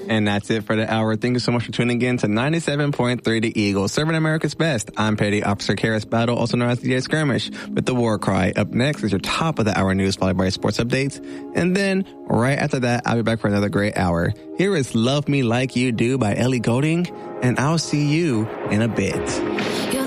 And that's it for the hour. Thank you so much for tuning in to 97.3 The Eagle, serving America's best. I'm Petty Officer Karis Battle, also known as DJ Skirmish, with the War Cry. Up next is your top of the hour news, followed by sports updates. And then, right after that, I'll be back for another great hour. Here is Love Me Like You Do by Ellie Goulding, and I'll see you in a bit.